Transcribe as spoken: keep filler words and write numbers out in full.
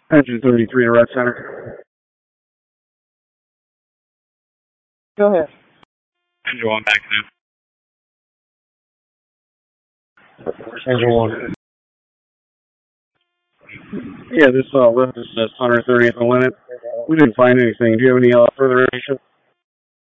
Engine thirty-three to Red Center. Go ahead. Engine one back now. Engine one. Yeah, this uh, lift is says one hundred thirtieth the limit. We didn't find anything. Do you have any uh, further information?